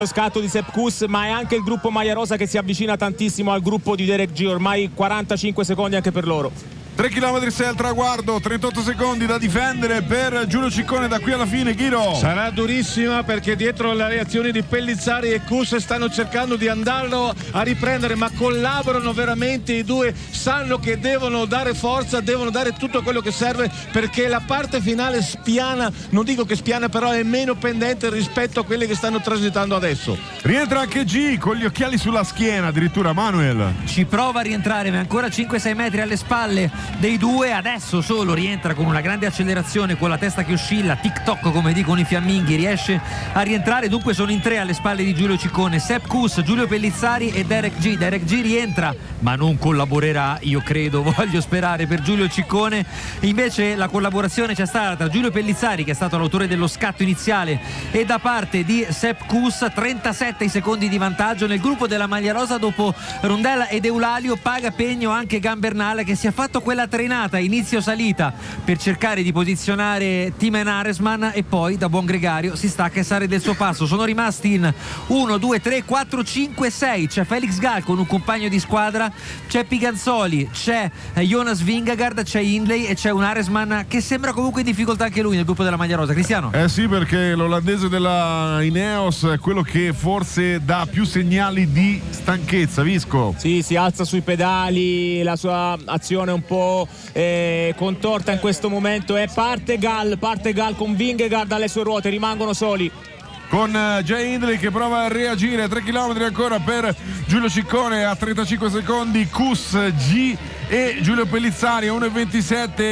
Lo scatto di Sepp Kuss, ma è anche il gruppo Maglia Rosa che si avvicina tantissimo al gruppo di Derek G, ormai 45 secondi anche per loro. 3 km 6 al traguardo, 38 secondi da difendere per Giulio Ciccone da qui alla fine. Ghiro, sarà durissima perché dietro le reazioni di Pellizzari e Kuss stanno cercando di andarlo a riprendere, ma collaborano veramente i due, sanno che devono dare forza, devono dare tutto quello che serve, perché la parte finale spiana, non dico che spiana, però è meno pendente rispetto a quelle che stanno transitando adesso. Rientra anche G con gli occhiali sulla schiena, addirittura Manuel ci prova a rientrare, ma ancora 5-6 metri alle spalle dei due. Adesso solo rientra con una grande accelerazione, con la testa che oscilla, TikTok come dicono i fiamminghi, riesce a rientrare. Dunque sono in tre alle spalle di Giulio Ciccone: Sepp Kuss, Giulio Pellizzari e Derek G. Derek G rientra ma non collaborerà, io credo, voglio sperare, per Giulio Ciccone. Invece la collaborazione c'è stata tra Giulio Pellizzari, che è stato l'autore dello scatto iniziale, e da parte di Sepp Kuss 37 secondi di vantaggio nel gruppo della maglia rosa. Dopo Rondella ed Eulalio paga pegno anche Gambernale, che si è fatto quella trenata inizio salita per cercare di posizionare Timen Aresman, e poi da buon gregario si stacca e sale del suo passo. Sono rimasti in 1, 2, 3, 4, 5, 6. C'è Felix Gall con un compagno di squadra, c'è Piganzoli, c'è Jonas Vingegaard, c'è Hindley e c'è un Aresman che sembra comunque in difficoltà anche lui nel gruppo della maglia rosa. Cristiano? Sì, perché l'olandese della Ineos è quello che forse dà più segnali di stanchezza. Visco? Sì, si alza sui pedali, la sua azione è un po' contorta in questo momento, e parte Gall con Vingegaard alle sue ruote, rimangono soli con Jay Hindley che prova a reagire. 3 km ancora per Giulio Ciccone a 35 secondi, Kuss, G e Giulio Pellizzari a 1,27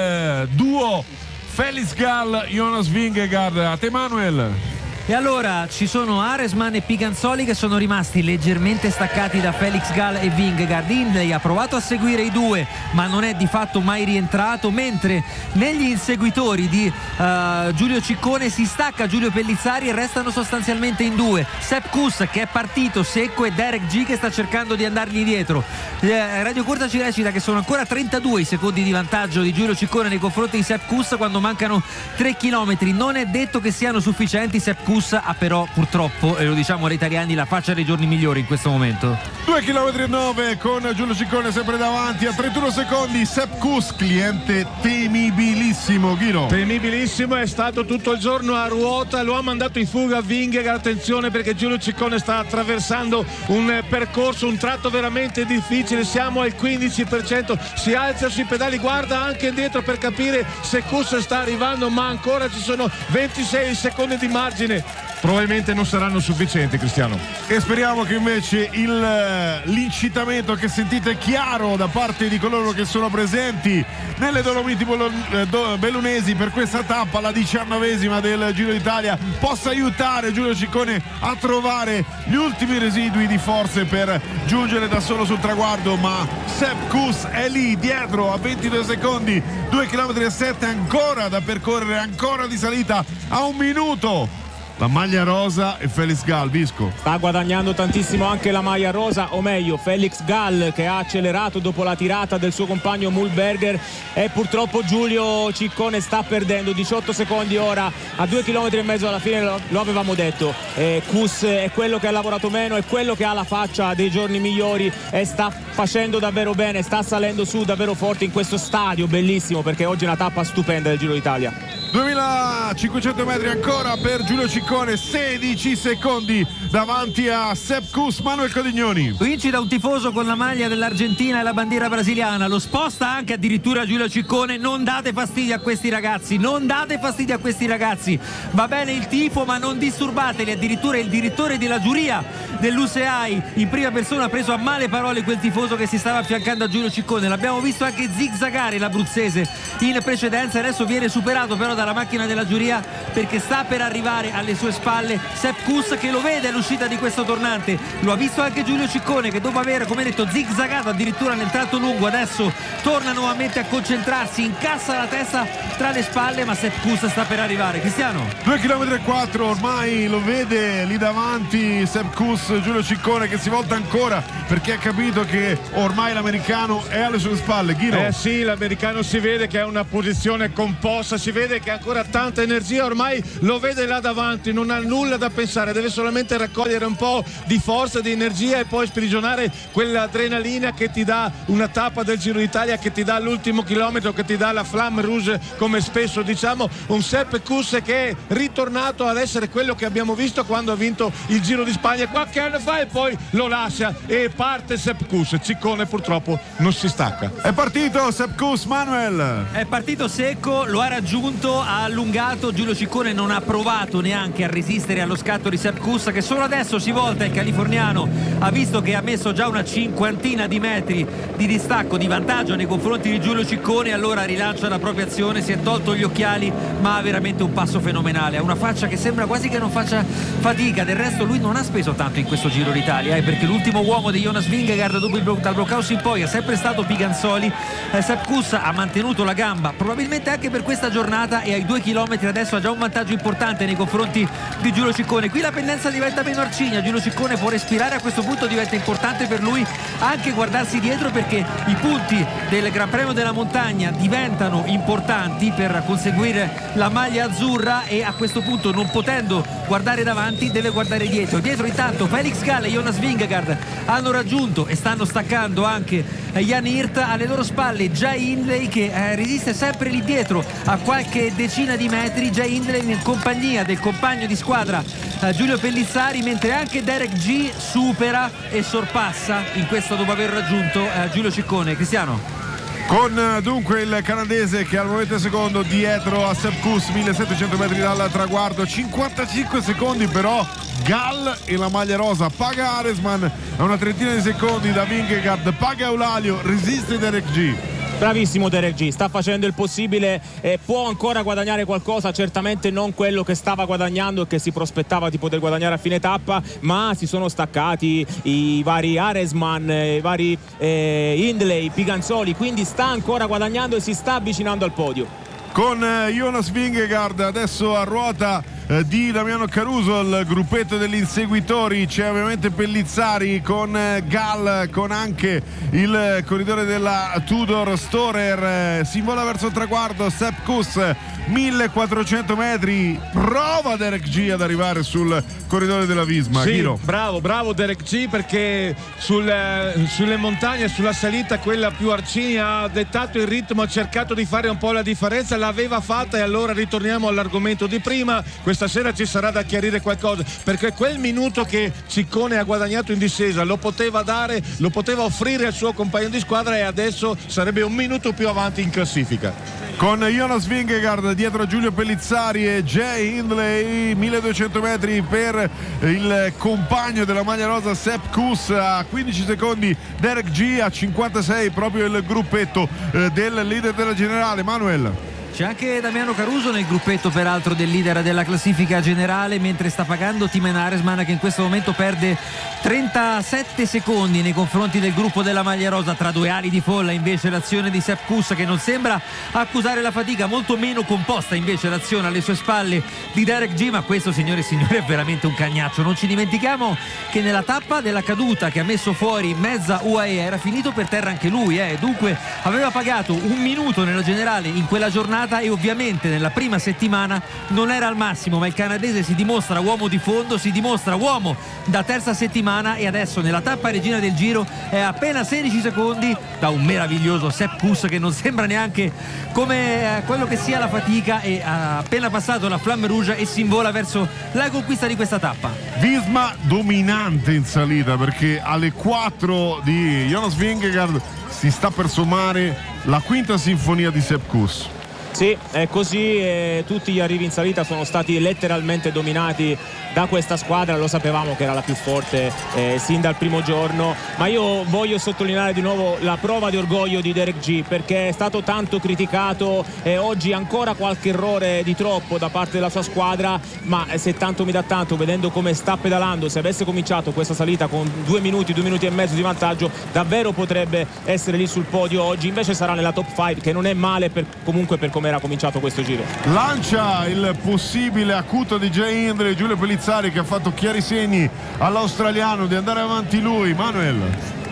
il duo Felix Gall, Jonas Vingegaard. A te Manuel. E allora ci sono Aresman e Piganzoli che sono rimasti leggermente staccati da Felix Gall e Vingegaard. Hindley ha provato a seguire i due ma non è di fatto mai rientrato, mentre negli inseguitori di Giulio Ciccone si stacca Giulio Pellizzari e restano sostanzialmente in due: Sepp Kuss, che è partito secco, e Derek G, che sta cercando di andargli dietro. Radio Corta ci recita che sono ancora 32 i secondi di vantaggio di Giulio Ciccone nei confronti di Sepp Kuss quando mancano 3 chilometri. Non è detto che siano sufficienti. Sepp Kuss ha però purtroppo, e lo diciamo agli italiani, la faccia dei giorni migliori in questo momento. 2 km e 9 con Giulio Ciccone sempre davanti a 31 secondi. Sepp Kuss, cliente temibilissimo. Ghiro? Temibilissimo, è stato tutto il giorno a ruota, lo ha mandato in fuga Vingegaard. Attenzione perché Giulio Ciccone sta attraversando un percorso, un tratto veramente difficile, siamo al 15%, si alza sui pedali, guarda anche indietro per capire se Kuss sta arrivando, ma ancora ci sono 26 secondi di margine. Probabilmente non saranno sufficienti, Cristiano. E speriamo che invece l'incitamento che sentite chiaro da parte di coloro che sono presenti nelle Dolomiti bellunesi per questa tappa, la 19ª del Giro d'Italia, possa aiutare Giulio Ciccone a trovare gli ultimi residui di forze per giungere da solo sul traguardo. Ma Sepp Kuss è lì dietro a 22 secondi, 2 km e 7 ancora da percorrere, ancora di salita a 1 minuto. La maglia rosa e Felix Gall. Visco? Sta guadagnando tantissimo anche la maglia rosa, o meglio Felix Gall, che ha accelerato dopo la tirata del suo compagno Mühlberger, e purtroppo Giulio Ciccone sta perdendo 18 secondi ora a 2 km e mezzo alla fine. Lo avevamo detto, Kuss è quello che ha lavorato meno, è quello che ha la faccia dei giorni migliori e sta facendo davvero bene, sta salendo su davvero forte in questo stadio bellissimo, perché oggi è una tappa stupenda del Giro d'Italia. 2500 metri ancora per Giulio Ciccone, 16 secondi davanti a Sepp Kuss. Manuel Codignoni. Vinci da un tifoso con la maglia dell'Argentina e la bandiera brasiliana, lo sposta anche addirittura Giulio Ciccone. Non date fastidio a questi ragazzi, non date fastidio a questi ragazzi, va bene il tifo ma non disturbateli. Addirittura il direttore della giuria dell'UCI in prima persona ha preso a male parole quel tifoso che si stava affiancando a Giulio Ciccone. L'abbiamo visto anche zigzagare l'abruzzese in precedenza, adesso viene superato però dalla macchina della giuria, perché sta per arrivare alle sue spalle Sepp Kuss, che lo vede all'uscita di questo tornante. Lo ha visto anche Giulio Ciccone, che dopo aver, come detto, zigzagato addirittura nel tratto lungo, adesso torna nuovamente a concentrarsi, incassa la testa tra le spalle, ma Sepp Kuss sta per arrivare. Cristiano? 2 km e 4 ormai, lo vede lì davanti Sepp Kuss. Giulio Ciccone che si volta ancora perché ha capito che ormai l'americano è alle sue spalle. Ghiro? Sì, l'americano si vede che ha una posizione composta, si vede che che ha ancora tanta energia, ormai lo vede là davanti, non ha nulla da pensare, deve solamente raccogliere un po' di forza, di energia e poi sprigionare quell'adrenalina che ti dà una tappa del Giro d'Italia, che ti dà l'ultimo chilometro, che ti dà la Flamme Rouge, come spesso diciamo. Un Sepp Kuss che è ritornato ad essere quello che abbiamo visto quando ha vinto il Giro di Spagna qualche anno fa, e poi lo lascia e parte Sepp Kuss. Ciccone purtroppo non si stacca. È partito Sepp Kuss, Manuel. È partito secco, lo ha raggiunto, ha allungato. Giulio Ciccone non ha provato neanche a resistere allo scatto di Sepp Kuss, che solo adesso si volta. Il californiano ha visto che ha messo già una cinquantina di metri di distacco, di vantaggio nei confronti di Giulio Ciccone, allora rilancia la propria azione, si è tolto gli occhiali, ma ha veramente un passo fenomenale, ha una faccia che sembra quasi che non faccia fatica. Del resto lui non ha speso tanto in questo Giro d'Italia, perché l'ultimo uomo di Jonas Vingegaard dal blockhouse in poi è sempre stato Piganzoli. Sepp Kuss ha mantenuto la gamba probabilmente anche per questa giornata, e ai 2 chilometri adesso ha già un vantaggio importante nei confronti di Giulio Ciccone. Qui la pendenza diventa meno arcigna, Giulio Ciccone può respirare, a questo punto diventa importante per lui anche guardarsi dietro, perché i punti del Gran Premio della Montagna diventano importanti per conseguire la maglia azzurra, e a questo punto, non potendo guardare davanti, deve guardare dietro. Dietro intanto Felix Gall e Jonas Vingegaard hanno raggiunto e stanno staccando anche Jan Hirt. Alle loro spalle Jay Hindley che resiste sempre lì dietro a qualche decina di metri. Jay Hindley in compagnia del compagno di squadra Giulio Pellizzari, mentre anche Derek G supera e sorpassa in questo, dopo aver raggiunto Giulio Ciccone. Cristiano? Con dunque il canadese che al momento è secondo dietro a Sepp Kuss, 1700 metri dal traguardo, 55 secondi però Gall e la maglia rosa. Paga Aresman a una trentina di secondi da Vingegaard, paga Eulalio, resiste Derek G. Bravissimo Derek G, sta facendo il possibile e può ancora guadagnare qualcosa, certamente non quello che stava guadagnando e che si prospettava di poter guadagnare a fine tappa, ma si sono staccati i vari Aresman, i vari Hindley, Piganzoli, quindi sta ancora guadagnando e si sta avvicinando al podio. Con Jonas Vingegaard adesso a ruota di Damiano Caruso, il gruppetto degli inseguitori. C'è ovviamente Pellizzari con Gall, con anche il corridore della Tudor Storer. Si vola verso il traguardo Sepp Kuss, 1400 metri, prova Derek G ad arrivare sul corridore della Visma. Sì, Chino. bravo Derek G, perché sulle montagne, sulla salita quella più arcigna, ha dettato il ritmo, ha cercato di fare un po' la differenza, l'aveva fatta. E allora ritorniamo all'argomento di prima, questa sera ci sarà da chiarire qualcosa, perché quel minuto che Ciccone ha guadagnato in discesa lo poteva dare, lo poteva offrire al suo compagno di squadra, e adesso sarebbe un minuto più avanti in classifica. Con Jonas Vingegaard dietro Giulio Pellizzari e Jay Hindley, 1200 metri per il compagno della maglia rosa Sepp Kuss, a 15 secondi Derek G, a 56 proprio il gruppetto del leader della generale. Manuel. C'è anche Damiano Caruso nel gruppetto peraltro del leader della classifica generale, mentre sta pagando Timen Aresman, che in questo momento perde 37 secondi nei confronti del gruppo della maglia rosa. Tra due ali di folla invece l'azione di Sepp Kuss, che non sembra accusare la fatica, molto meno composta invece l'azione alle sue spalle di Derek G, ma questo, signore e signori, è veramente un cagnaccio. Non ci dimentichiamo che nella tappa della caduta che ha messo fuori mezza UAE era finito per terra anche lui, dunque aveva pagato un minuto nella generale in quella giornata, e ovviamente nella prima settimana non era al massimo, ma il canadese si dimostra uomo di fondo, si dimostra uomo da terza settimana, e adesso nella tappa regina del Giro è appena 16 secondi da un meraviglioso Sepp Kuss, che non sembra neanche come quello che sia la fatica, e ha appena passato la Flamme Rouge e si invola verso la conquista di questa tappa. Visma dominante in salita, perché alle 4 di Jonas Vingegaard si sta per sommare la quinta sinfonia di Sepp Kuss. Sì, è così, tutti gli arrivi in salita sono stati letteralmente dominati da questa squadra. Lo sapevamo che era la più forte sin dal primo giorno, ma io voglio sottolineare di nuovo la prova di orgoglio di Derek G, perché è stato tanto criticato e oggi ancora qualche errore di troppo da parte della sua squadra, ma se tanto mi dà tanto, vedendo come sta pedalando, se avesse cominciato questa salita con 2 minuti e mezzo di vantaggio, davvero potrebbe essere lì sul podio oggi. Invece sarà nella top 5, che non è male comunque per come era cominciato questo giro. Lancia il possibile acuto di Jay Hindley, Giulio Pellizzari, che ha fatto chiari segni all'australiano di andare avanti lui. Manuel.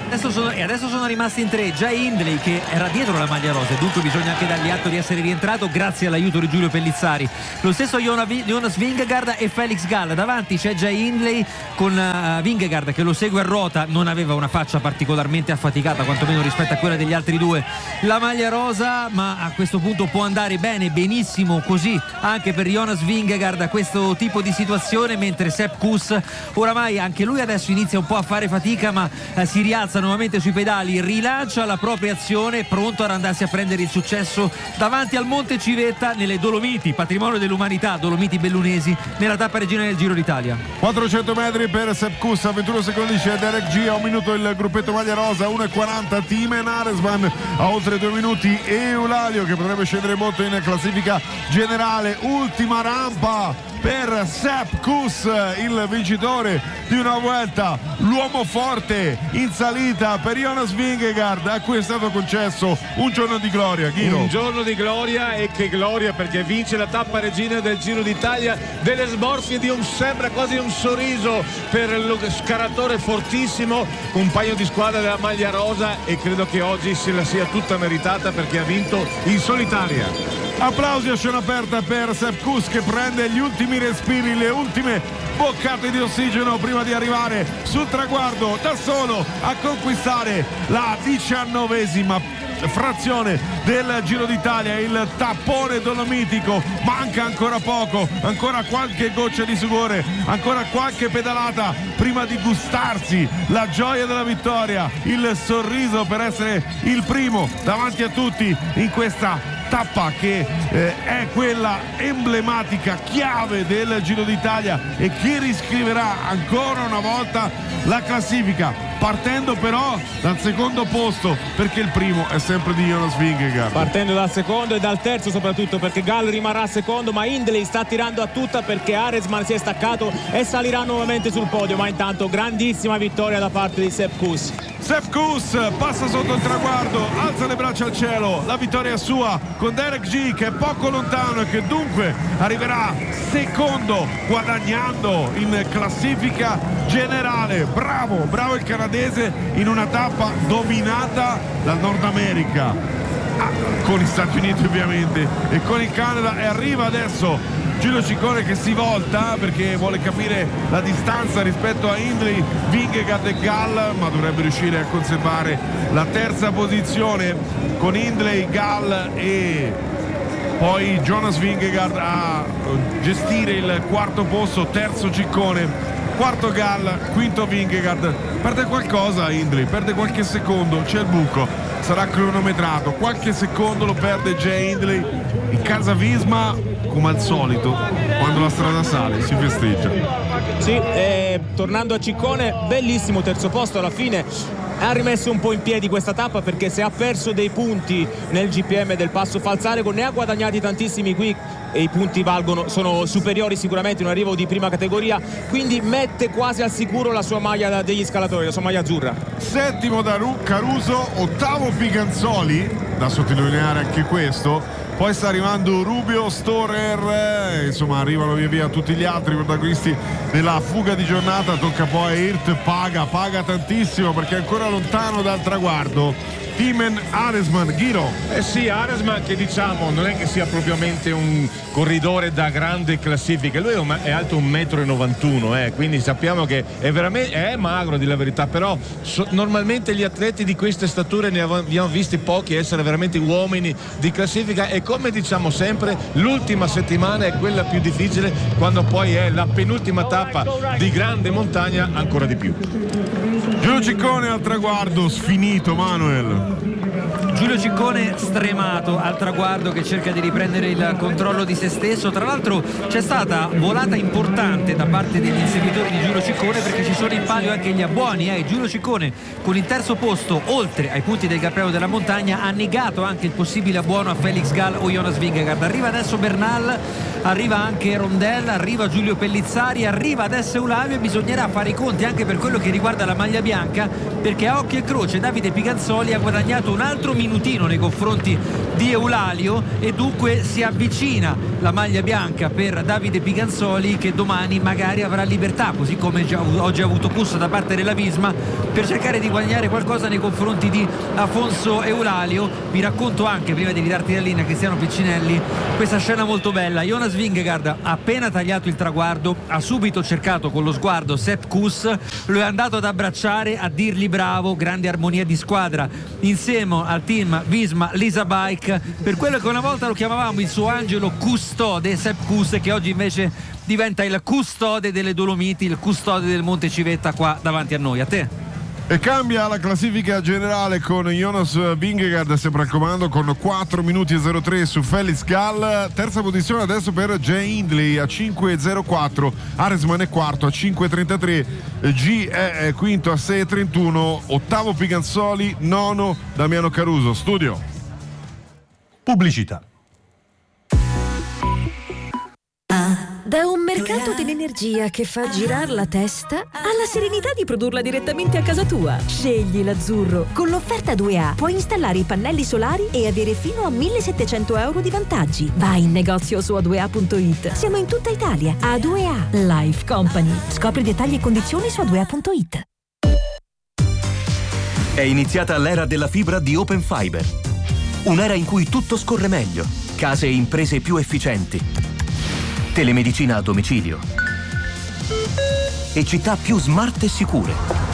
Adesso sono rimasti in 3 Jay Hindley, che era dietro la maglia rosa, e dunque bisogna anche dargli atto di essere rientrato grazie all'aiuto di Giulio Pellizzari. Lo stesso Jonas Vingegaard e Felix Gall. Davanti c'è Jay Hindley con Vingegaard che lo segue a ruota, non aveva una faccia particolarmente affaticata, quantomeno rispetto a quella degli altri due. La maglia rosa, ma a questo punto può andare bene, benissimo così anche per Jonas Vingegaard a questo tipo di situazione, mentre Sepp Kuss oramai anche lui adesso inizia un po' a fare fatica, ma si rialza nuovamente sui pedali, rilancia la propria azione, pronto ad andarsi a prendere il successo davanti al Monte Civetta nelle Dolomiti, patrimonio dell'umanità, Dolomiti Bellunesi, nella tappa regionale del Giro d'Italia. 400 metri per Sepp Kuss, a 21 secondi c'è Derek G, a 1 minuto il gruppetto maglia rosa, 1,40 Timen Aresman, a oltre 2 minuti Eulalio, che potrebbe scendere molto in classifica generale. Ultima rampa per Sepp Kuss, il vincitore di una Vuelta, l'uomo forte in salita per Jonas Vingegaard, a cui è stato concesso un giorno di gloria. Ghiro. Un giorno di gloria, e che gloria, perché vince la tappa regina del Giro d'Italia, delle smorfie di sembra quasi un sorriso per lo scaratore fortissimo, compagno di squadra della maglia rosa, e credo che oggi se la sia tutta meritata perché ha vinto in solitaria. Applausi a scena aperta per Sepp Kuss, che prende gli ultimi respiri, le ultime boccate di ossigeno prima di arrivare sul traguardo da solo a conquistare la 19ª frazione del Giro d'Italia, il tappone dolomitico. Manca ancora poco, ancora qualche goccia di sudore, ancora qualche pedalata prima di gustarsi la gioia della vittoria, il sorriso per essere il primo davanti a tutti in questa tappa che è quella emblematica, chiave del Giro d'Italia e che riscriverà ancora una volta la classifica, partendo però dal secondo posto, perché il primo è sempre di Jonas Vingegaard. Partendo dal secondo e dal terzo soprattutto, perché Gall rimarrà secondo, ma Hindley sta tirando a tutta perché Aresman si è staccato e salirà nuovamente sul podio. Ma intanto grandissima vittoria da parte di Sepp Kuss. Sepp Kuss passa sotto il traguardo, alza le braccia al cielo, la vittoria è sua, con Derek G che è poco lontano e che dunque arriverà secondo, guadagnando in classifica generale. Bravo il canadese in una tappa dominata dal Nord America, con gli Stati Uniti ovviamente e con il Canada, e arriva adesso Giulio Ciccone che si volta perché vuole capire la distanza rispetto a Hindley, Vingegaard e Gall, ma dovrebbe riuscire a conservare la terza posizione con Hindley, Gall e poi Jonas Vingegaard a gestire il quarto posto, terzo Ciccone, quarto Gall, quinto Vingegaard. Perde qualcosa Hindley, perde qualche secondo, c'è il buco, sarà cronometrato, qualche secondo lo perde Jay Hindley. In casa Visma, come al solito, quando la strada sale si festeggia. Sì, tornando a Ciccone, bellissimo terzo posto alla fine. Ha rimesso un po' in piedi questa tappa, perché se ha perso dei punti nel GPM del Passo Falzarego, ne ha guadagnati tantissimi qui e i punti sono superiori sicuramente in un arrivo di prima categoria, quindi mette quasi al sicuro la sua maglia degli scalatori, la sua maglia azzurra. Settimo da Caruso, ottavo Figanzoli, da sottolineare anche questo. Poi sta arrivando Rubio, Storer, insomma arrivano via via tutti gli altri protagonisti della fuga di giornata. Tocca poi a Hirt, paga tantissimo perché è ancora lontano dal traguardo. Timen Aresman, Ghiro. Sì, Aresman, che diciamo non è che sia propriamente un corridore da grande classifica, lui è alto 1,91 m, quindi sappiamo che è magro, di la verità, però normalmente gli atleti di queste stature ne abbiamo visti pochi essere veramente uomini di classifica, e come diciamo sempre l'ultima settimana è quella più difficile, quando poi è la penultima tappa di grande montagna ancora di più. Giulio Ciccone al traguardo, sfinito Manuel. Giulio Ciccone stremato al traguardo, che cerca di riprendere il controllo di se stesso. Tra l'altro c'è stata volata importante da parte degli inseguitori di Giulio Ciccone, perché ci sono in palio anche gli abbuoni. Giulio Ciccone con il terzo posto, oltre ai punti del Gran Premio della Montagna, ha negato anche il possibile abbuono a Felix Gall o Jonas Vingegaard. Arriva adesso Bernal, arriva anche Rondel, arriva Giulio Pellizzari, arriva adesso Eulalio, e bisognerà fare i conti anche per quello che riguarda la maglia bianca, perché a occhio e croce Davide Piganzoli ha guadagnato un altro minutino nei confronti di Eulalio, e dunque si avvicina la maglia bianca per Davide Piganzoli, che domani magari avrà libertà, così come oggi ha avuto Kuss da parte della Visma, per cercare di guadagnare qualcosa nei confronti di Afonso Eulalio. Vi racconto anche, prima di ridarti la linea, Cristiano Piccinelli, questa scena molto bella. Jonas Vingegaard ha appena tagliato il traguardo, ha subito cercato con lo sguardo Sepp Kuss, lo è andato ad abbracciare, a dirgli bravo, grande armonia di squadra insieme al team Visma Lisa Bike, per quello che una volta lo chiamavamo il suo angelo custode Sepp Kuss, che oggi invece diventa il custode delle Dolomiti, il custode del Monte Civetta qua davanti a noi. A te. E cambia la classifica generale con Jonas Vingegaard sempre al comando con 4 minuti e 03 su Felix Gall. Terza posizione adesso per Jay Hindley a 5.04, Aresman è quarto a 5.33, G è quinto a 6.31, ottavo Piganzoli, nono Damiano Caruso. Studio. Pubblicità. Da un mercato dell'energia che fa girare la testa alla serenità di produrla direttamente a casa tua. Scegli l'Azzurro. Con l'offerta 2A puoi installare i pannelli solari e avere fino a 1.700 euro di vantaggi. Vai in negozio su a2a.it. Siamo in tutta Italia. A2A Life Company. Scopri dettagli e condizioni su a2a.it. È iniziata l'era della fibra di Open Fiber. Un'era in cui tutto scorre meglio, case e imprese più efficienti, telemedicina a domicilio e città più smart e sicure.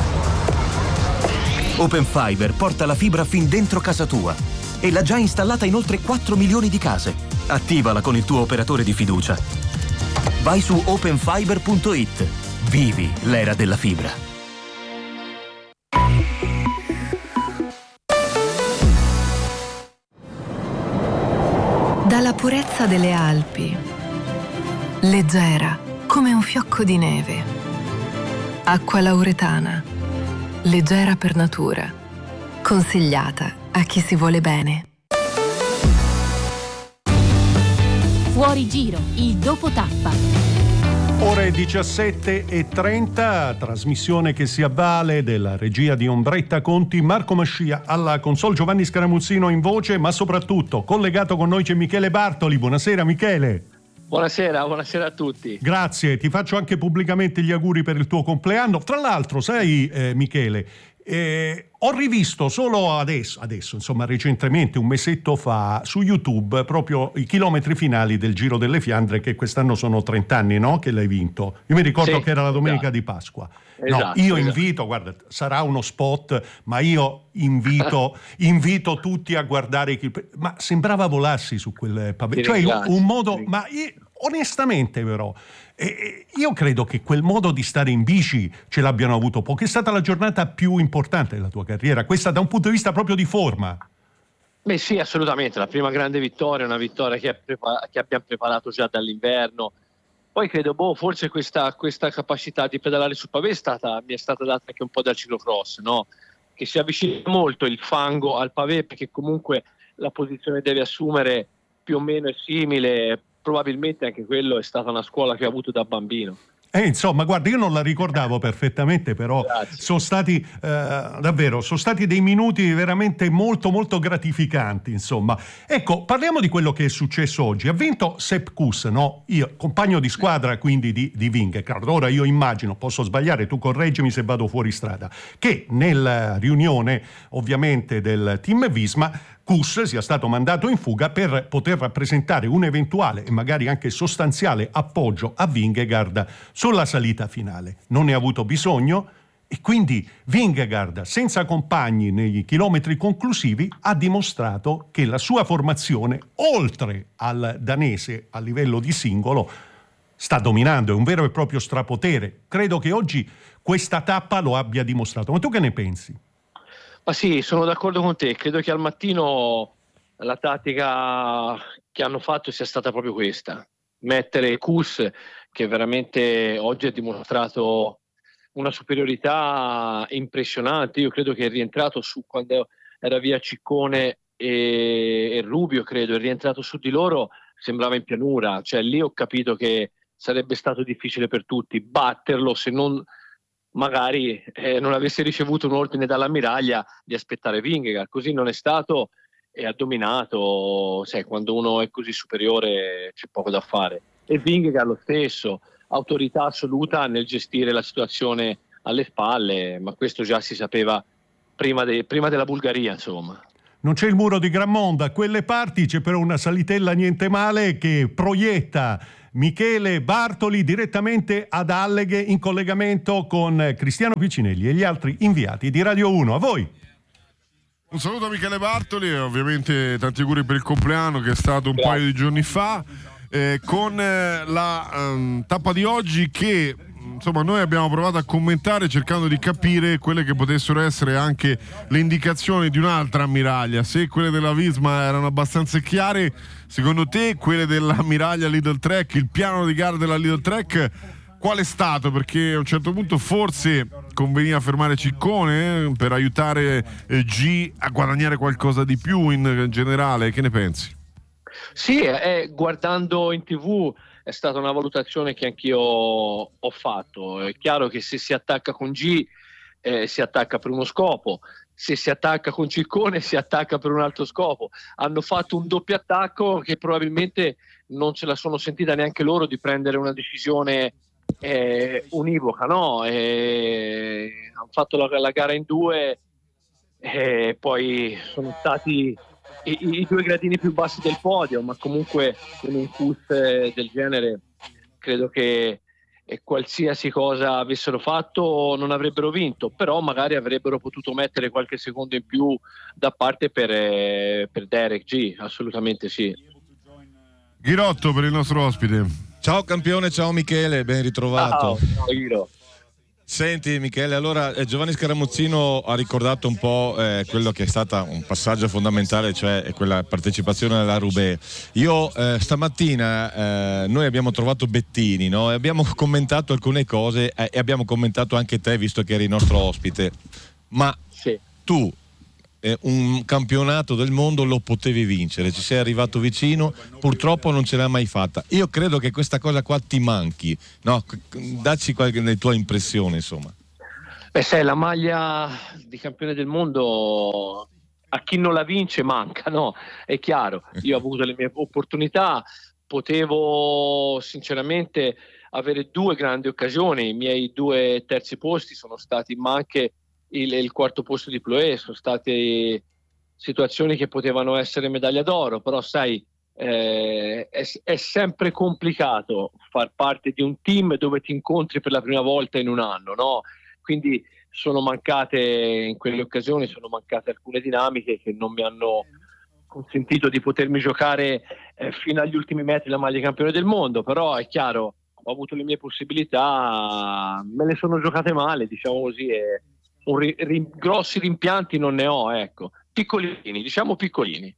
Open Fiber porta la fibra fin dentro casa tua e l'ha già installata in oltre 4 milioni di case. Attivala con il tuo operatore di fiducia. Vai su openfiber.it. Vivi l'era della fibra. Dalla purezza delle Alpi, leggera come un fiocco di neve. Acqua lauretana, leggera per natura, consigliata a chi si vuole bene. Fuori giro, il dopo tappa. Ore 17:30, trasmissione che si avvale della regia di Ombretta Conti, Marco Mascia alla console, Giovanni Scaramuzzino in voce, ma soprattutto collegato con noi c'è Michele Bartoli. Buonasera Michele. Buonasera a tutti. Grazie, ti faccio anche pubblicamente gli auguri per il tuo compleanno. Tra l'altro, sai Michele, ho rivisto solo adesso, insomma recentemente, un mesetto fa, su YouTube proprio i chilometri finali del Giro delle Fiandre, che quest'anno sono 30 anni, no? Che l'hai vinto. Io mi ricordo che era la domenica di Pasqua. Invito, guarda, sarà uno spot, ma io invito tutti a guardare, ma sembrava volassi su quel pavimento, cioè un modo, ma onestamente però, io credo che quel modo di stare in bici ce l'abbiano avuto poco. È stata la giornata più importante della tua carriera, questa da un punto di vista proprio di forma. Beh sì, assolutamente, la prima grande vittoria, una vittoria che abbiamo preparato già dall'inverno. Poi credo, forse questa capacità di pedalare sul pavé mi è stata data anche un po' dal ciclocross, no? Che si avvicina molto il fango al pavé, perché comunque la posizione deve assumere più o meno è simile. Probabilmente anche quello è stata una scuola che ho avuto da bambino. Insomma, guarda, io non la ricordavo perfettamente, però sono stati dei minuti veramente molto molto gratificanti, insomma. Ecco, parliamo di quello che è successo oggi. Ha vinto Sepp Kuss, no? Io, compagno di squadra quindi di Vingegaard. Ora io immagino, posso sbagliare, tu correggimi se vado fuori strada, che nella riunione ovviamente del team Visma Kuss sia stato mandato in fuga per poter rappresentare un eventuale e magari anche sostanziale appoggio a Vingegaard sulla salita finale. Non ne ha avuto bisogno e quindi Vingegaard, senza compagni nei chilometri conclusivi, ha dimostrato che la sua formazione, oltre al danese a livello di singolo, sta dominando, è un vero e proprio strapotere. Credo che oggi questa tappa lo abbia dimostrato. Ma tu che ne pensi? Ma sì, sono d'accordo con te, credo che al mattino la tattica che hanno fatto sia stata proprio questa, mettere Kuss, che veramente oggi ha dimostrato una superiorità impressionante. Io credo che è rientrato su, quando era via Ciccone e Rubio, credo, è rientrato su di loro, sembrava in pianura, cioè lì ho capito che sarebbe stato difficile per tutti batterlo, se non magari non avesse ricevuto un ordine dall'ammiraglia di aspettare Vingegaard. Così non è stato e ha dominato. Sai, quando uno è così superiore c'è poco da fare. E Vingegaard lo stesso, autorità assoluta nel gestire la situazione alle spalle, ma questo già si sapeva prima della Bulgaria, insomma. Non c'è il muro di Gramont, da quelle parti c'è però una salitella niente male che proietta Michele Bartoli direttamente ad Alleghe in collegamento con Cristiano Piccinelli e gli altri inviati di Radio 1. A voi! Un saluto a Michele Bartoli e ovviamente tanti auguri per il compleanno che è stato un paio di giorni fa, con la tappa di oggi che insomma noi abbiamo provato a commentare cercando di capire quelle che potessero essere anche le indicazioni di un'altra ammiraglia. Se quelle della Visma erano abbastanza chiare, secondo te quelle dell'ammiraglia Lidl Trek, il piano di gara della Lidl Trek qual è stato? Perché a un certo punto forse conveniva fermare Ciccone per aiutare G a guadagnare qualcosa di più in generale. Che ne pensi? Sì, guardando in TV è stata una valutazione che anch'io ho fatto. È chiaro che se si attacca con G si attacca per uno scopo, se si attacca con Ciccone si attacca per un altro scopo. Hanno fatto un doppio attacco che probabilmente non ce la sono sentita neanche loro di prendere una decisione univoca, no? Hanno fatto la gara in due e poi sono stati i due gradini più bassi del podio, ma comunque con un CUS del genere credo che qualsiasi cosa avessero fatto non avrebbero vinto, però magari avrebbero potuto mettere qualche secondo in più da parte per Derek G, assolutamente sì. Ghirotto per il nostro ospite. Ciao campione, ciao Michele, ben ritrovato. Ciao Ghiro. Senti Michele, allora Giovanni Scaramuzzino ha ricordato un po' quello che è stato un passaggio fondamentale, cioè quella partecipazione alla Roubaix. Io stamattina noi abbiamo trovato Bettini, no? E abbiamo commentato alcune cose e abbiamo commentato anche te, visto che eri il nostro ospite. Ma sì, tu un campionato del mondo lo potevi vincere, ci sei arrivato vicino, purtroppo non ce l'hai mai fatta. Io credo che questa cosa qua ti manchi, no? Dacci qualche tua impressione, insomma. Sai, la maglia di campione del mondo a chi non la vince manca, no? È chiaro, io ho avuto le mie opportunità, potevo sinceramente avere due grandi occasioni, i miei due terzi posti sono stati, ma anche il quarto posto di Ploé, sono state situazioni che potevano essere medaglia d'oro, però sai, è sempre complicato far parte di un team dove ti incontri per la prima volta in un anno, no? Quindi sono mancate in quelle occasioni, sono mancate alcune dinamiche che non mi hanno consentito di potermi giocare fino agli ultimi metri la maglia di campione del mondo, però è chiaro, ho avuto le mie possibilità, me le sono giocate male, diciamo così, e grossi rimpianti non ne ho, ecco, piccolini, diciamo piccolini.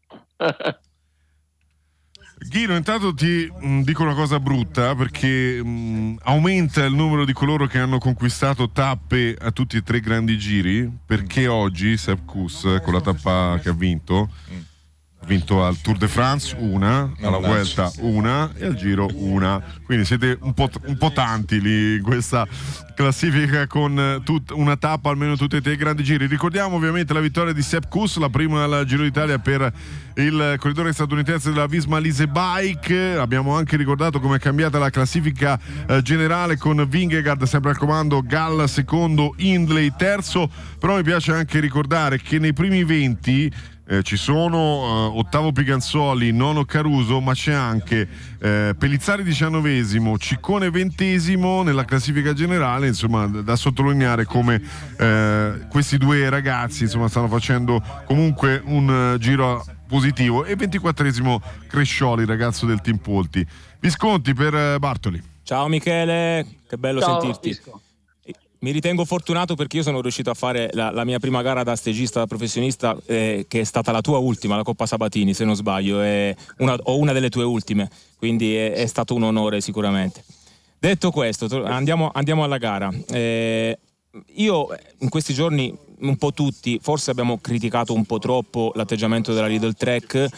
Ghiro, intanto ti dico una cosa brutta, perché aumenta il numero di coloro che hanno conquistato tappe a tutti e tre grandi giri, perché oggi Sepp Kuss con la tappa che ha vinto al Tour de France una, alla Vuelta una e al Giro una, quindi siete un po' tanti lì in questa classifica con una tappa almeno tutti e tre i grandi giri. Ricordiamo ovviamente la vittoria di Sepp Kuss, la prima al Giro d'Italia per il corridore statunitense della Visma Lease Bike. Abbiamo anche ricordato come è cambiata la classifica generale con Vingegaard sempre al comando, Gall secondo, Hindley terzo, però mi piace anche ricordare che nei primi 20 ci sono ottavo Piganzoli, nono Caruso, ma c'è anche Pellizzari 19esimo, Ciccone 20esimo nella classifica generale. Insomma, da sottolineare come questi due ragazzi insomma stanno facendo comunque un giro positivo. E 24esimo Crescioli, ragazzo del Team Polti. Visconti per Bartoli. Ciao Michele, che bello sentirti. Visco. Mi ritengo fortunato perché io sono riuscito a fare la mia prima gara da stagista professionista, che è stata la tua ultima, la Coppa Sabatini se non sbaglio, o una delle tue ultime, quindi è stato un onore sicuramente. Detto questo, andiamo alla gara. Io in questi giorni un po' tutti forse abbiamo criticato un po' troppo l'atteggiamento della Lidl Trek,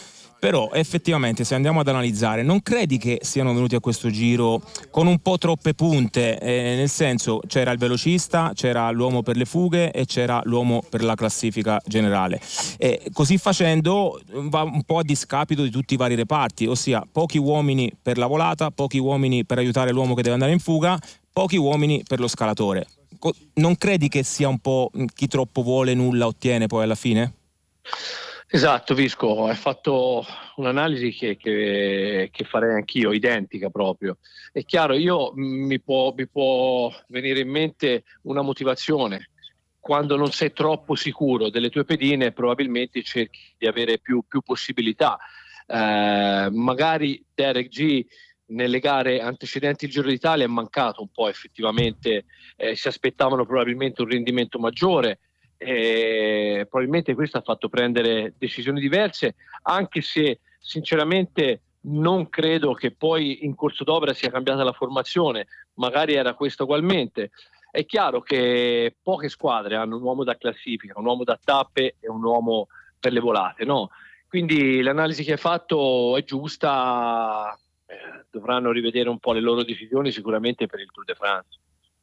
Però effettivamente, se andiamo ad analizzare, non credi che siano venuti a questo giro con un po' troppe punte, nel senso, c'era il velocista, c'era l'uomo per le fughe e c'era l'uomo per la classifica generale, così facendo va un po' a discapito di tutti i vari reparti, ossia pochi uomini per la volata, pochi uomini per aiutare l'uomo che deve andare in fuga, pochi uomini per lo scalatore. Non credi che sia un po' chi troppo vuole nulla ottiene poi alla fine? Esatto, Visco, hai fatto un'analisi che farei anch'io, identica proprio. È chiaro, mi può venire in mente una motivazione. Quando non sei troppo sicuro delle tue pedine, probabilmente cerchi di avere più possibilità. Magari Derek G nelle gare antecedenti il Giro d'Italia è mancato un po', effettivamente si aspettavano probabilmente un rendimento maggiore, probabilmente questo ha fatto prendere decisioni diverse, anche se sinceramente non credo che poi in corso d'opera sia cambiata la formazione, magari era questo ugualmente. È chiaro che poche squadre hanno un uomo da classifica, un uomo da tappe e un uomo per le volate, no? Quindi l'analisi che hai fatto è giusta, dovranno rivedere un po' le loro decisioni sicuramente per il Tour de France.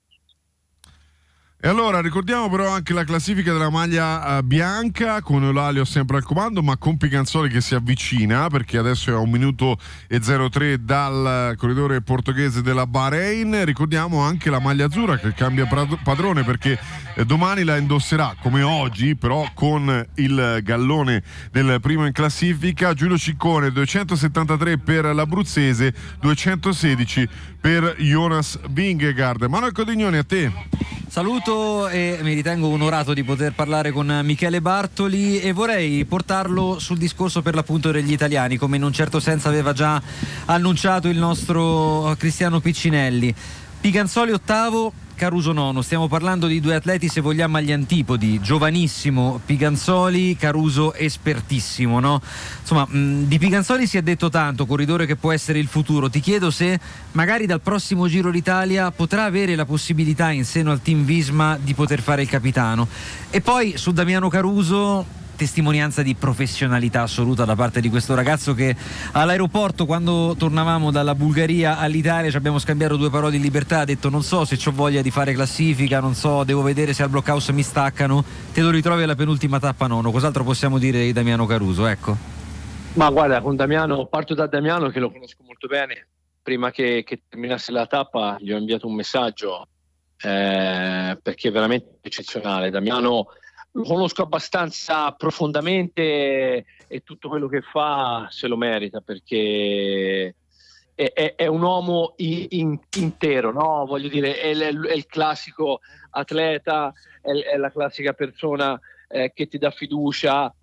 E allora ricordiamo però anche la classifica della maglia bianca, con Eulalia sempre al comando, ma con Piganzoli che si avvicina, perché adesso è a 1 minuto e 03 dal corridore portoghese della Bahrain. Ricordiamo anche la maglia azzurra che cambia padrone, perché domani la indosserà come oggi, però con il gallone del primo in classifica, Giulio Ciccone, 273 per l'abruzzese, 216 per Jonas Vingegaard. Manuel Codignoni, a te. Saluto e mi ritengo onorato di poter parlare con Michele Bartoli, e vorrei portarlo sul discorso per l'appunto degli italiani, come in un certo senso aveva già annunciato il nostro Cristiano Piccinelli. Piganzoli ottavo, Caruso nono. Stiamo parlando di due atleti, se vogliamo, agli antipodi: giovanissimo Piganzoli, Caruso espertissimo, no? Insomma, di Piganzoli si è detto tanto, corridore che può essere il futuro. Ti chiedo se magari dal prossimo Giro d'Italia potrà avere la possibilità in seno al team Visma di poter fare il capitano. E poi su Damiano Caruso, testimonianza di professionalità assoluta da parte di questo ragazzo, che all'aeroporto, quando tornavamo dalla Bulgaria all'Italia, ci abbiamo scambiato 2 parole in libertà, ha detto: non so se c'ho voglia di fare classifica, non so, devo vedere se al blockhouse mi staccano. Te lo ritrovi alla penultima tappa, nono. Cos'altro possiamo dire di Damiano Caruso? Ecco. Ma guarda, con Damiano, parto da Damiano che lo conosco molto bene. Prima che terminasse la tappa gli ho inviato un messaggio, perché è veramente eccezionale. Damiano lo conosco abbastanza profondamente e tutto quello che fa se lo merita, perché è un uomo intero, no? Voglio dire, è il classico atleta, è la classica persona che ti dà fiducia,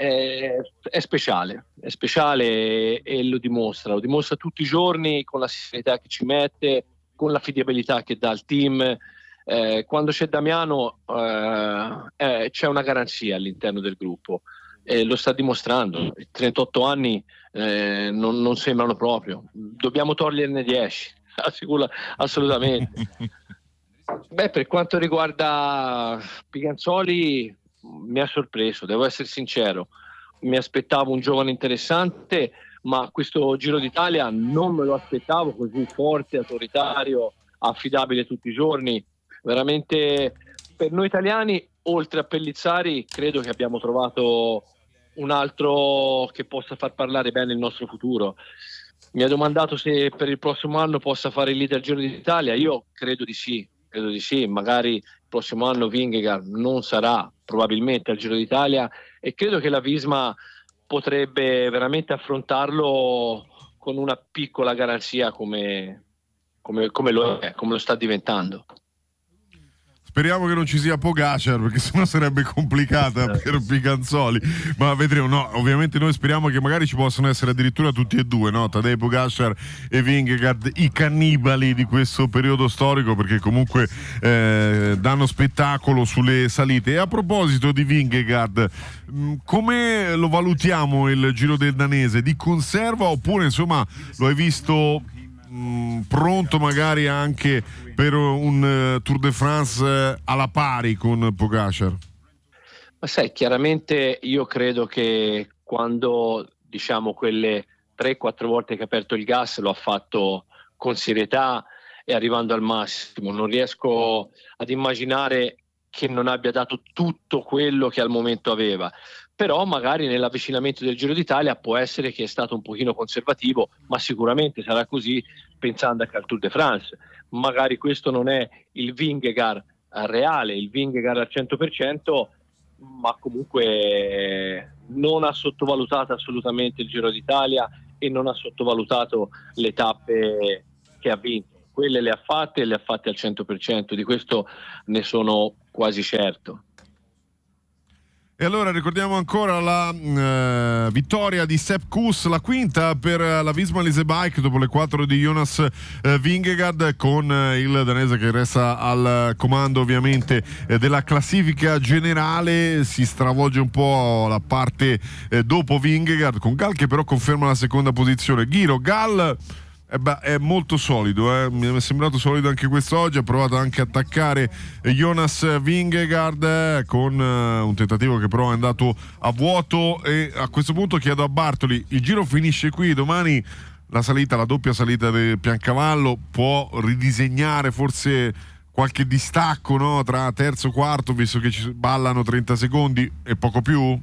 è speciale e lo dimostra tutti i giorni, con la serietà che ci mette, con l'affidabilità che dà al team. Quando c'è Damiano c'è una garanzia all'interno del gruppo, lo sta dimostrando. 38 anni non sembrano proprio, dobbiamo toglierne 10 assolutamente. Per quanto riguarda Piganzoli, mi ha sorpreso, devo essere sincero. Mi aspettavo un giovane interessante, ma questo Giro d'Italia non me lo aspettavo così forte, autoritario, affidabile tutti i giorni. Veramente, per noi italiani, oltre a Pellizzari, credo che abbiamo trovato un altro che possa far parlare bene il nostro futuro. Mi ha domandato se per il prossimo anno possa fare il leader Giro d'Italia. Io credo di sì. Magari il prossimo anno Vingegaard non sarà probabilmente al Giro d'Italia, e credo che la Visma potrebbe veramente affrontarlo con una piccola garanzia come lo sta diventando. Speriamo che non ci sia Pogacar, perché sennò sarebbe complicata per Piganzoli, ma vedremo. No, ovviamente noi speriamo che magari ci possano essere addirittura tutti e due, no? Tadej Pogacar e Vingegaard, i cannibali di questo periodo storico, perché comunque danno spettacolo sulle salite. E a proposito di Vingegaard, come lo valutiamo il Giro del danese? Di conserva, oppure insomma lo hai visto pronto magari anche per un Tour de France alla pari con Pogacar? Ma sai, chiaramente io credo che quando diciamo quelle 3-4 volte che ha aperto il gas lo ha fatto con serietà e arrivando al massimo. Non riesco ad immaginare che non abbia dato tutto quello che al momento aveva, però magari nell'avvicinamento del Giro d'Italia può essere che è stato un pochino conservativo, ma sicuramente sarà così pensando anche al Tour de France. Magari questo non è il Vingegaard reale, il Vingegaard al 100%, ma comunque non ha sottovalutato assolutamente il Giro d'Italia e non ha sottovalutato le tappe che ha vinto. Quelle le ha fatte e le ha fatte al 100%, di questo ne sono quasi certo. E allora ricordiamo ancora la vittoria di Sepp Kuss, la quinta per la Visma Lease Bike dopo le 4 di Jonas Vingegaard, con il danese che resta al comando ovviamente della classifica generale. Si stravolge un po' la parte dopo Vingegaard, con Gall che però conferma la seconda posizione. Ghiro, Gall è molto solido, mi è sembrato solido anche quest'oggi, ha provato anche a attaccare Jonas Vingegaard con un tentativo che però è andato a vuoto. E a questo punto chiedo a Bartoli, il Giro finisce qui, domani la doppia salita del Piancavallo può ridisegnare forse qualche distacco, no, tra terzo e quarto, visto che ci ballano 30 secondi e poco più?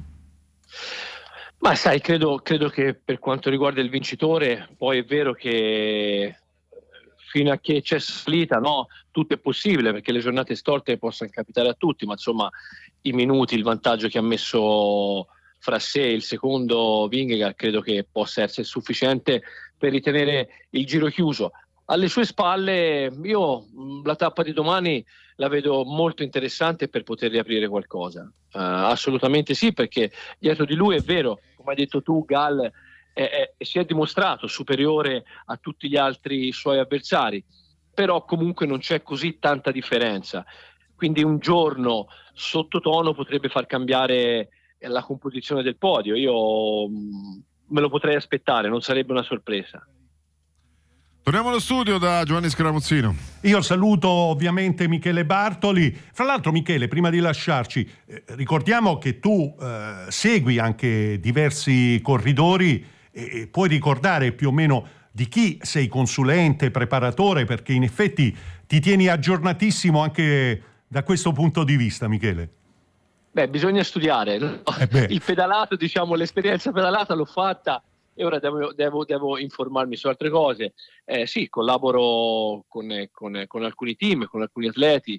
Ma sai, credo che per quanto riguarda il vincitore, poi è vero che fino a che c'è salita, no, tutto è possibile, perché le giornate storte possono capitare a tutti, ma insomma i minuti, il vantaggio che ha messo fra sé il secondo Vingegaard credo che possa essere sufficiente per ritenere il giro chiuso. Alle sue spalle io la tappa di domani la vedo molto interessante per poter riaprire qualcosa, assolutamente sì, perché dietro di lui è vero, come hai detto tu, Gall si è dimostrato superiore a tutti gli altri suoi avversari, però comunque non c'è così tanta differenza, quindi un giorno sottotono potrebbe far cambiare la composizione del podio. Io me lo potrei aspettare, non sarebbe una sorpresa. Torniamo allo studio da Giovanni Scaramuzzino. Io saluto ovviamente Michele Bartoli. Fra l'altro, Michele, prima di lasciarci, ricordiamo che tu segui anche diversi corridori e puoi ricordare più o meno di chi sei consulente, preparatore, perché in effetti ti tieni aggiornatissimo anche da questo punto di vista, Michele. Beh, bisogna studiare. Il pedalato, diciamo, l'esperienza pedalata l'ho fatta e ora devo informarmi su altre cose. Sì, collaboro con alcuni team, con alcuni atleti.